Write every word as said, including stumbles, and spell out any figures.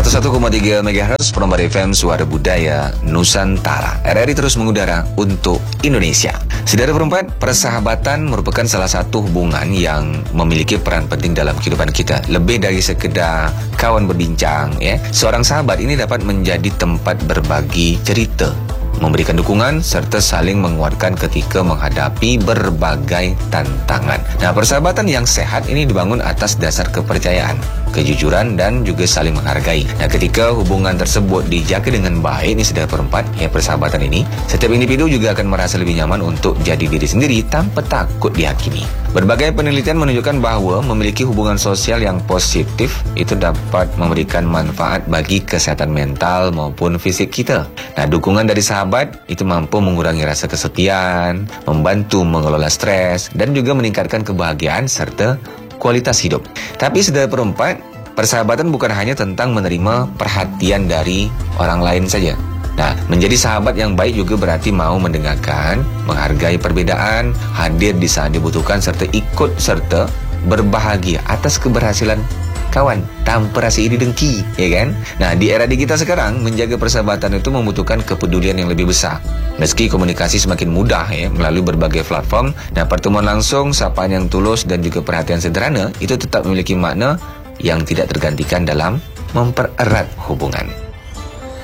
seratus satu koma tiga megahertz Penombar F M Suara Budaya Nusantara. R R I terus mengudara untuk Indonesia. Saudara perempat, persahabatan merupakan salah satu hubungan yang memiliki peran penting dalam kehidupan kita. Lebih dari sekedar kawan berbincang, ya. Seorang sahabat ini dapat menjadi tempat berbagi cerita, memberikan dukungan serta saling menguatkan ketika menghadapi berbagai tantangan. Nah, persahabatan yang sehat ini dibangun atas dasar kepercayaan, kejujuran dan juga saling menghargai. Nah, ketika hubungan tersebut dijaga dengan baik, ini sudah perempat, ya, persahabatan ini, setiap individu juga akan merasa lebih nyaman untuk jadi diri sendiri tanpa takut dihakimi. Berbagai penelitian menunjukkan bahwa memiliki hubungan sosial yang positif itu dapat memberikan manfaat bagi kesehatan mental maupun fisik kita. Nah, dukungan dari sahabat itu mampu mengurangi rasa kesepian, membantu mengelola stres, dan juga meningkatkan kebahagiaan serta kualitas hidup. Tapi saudara perempat, persahabatan bukan hanya tentang menerima perhatian dari orang lain saja. Nah, menjadi sahabat yang baik juga berarti mau mendengarkan, menghargai perbedaan, hadir di saat dibutuhkan, serta ikut serta berbahagia atas keberhasilan kawan tanpa rasa iri dengki, ya kan? Nah, di era digital sekarang, menjaga persahabatan itu membutuhkan kepedulian yang lebih besar. Meski komunikasi semakin mudah, ya, melalui berbagai platform, nah, pertemuan langsung, sapaan yang tulus dan juga perhatian sederhana itu tetap memiliki makna yang tidak tergantikan dalam mempererat hubungan.